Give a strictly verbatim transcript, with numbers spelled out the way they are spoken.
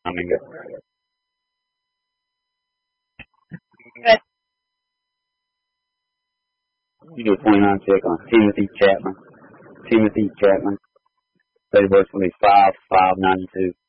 I mean, good. Good. You do a twenty-nine check on Timothy Chapman. Timothy Chapman. Date of birth will be five five ninety two.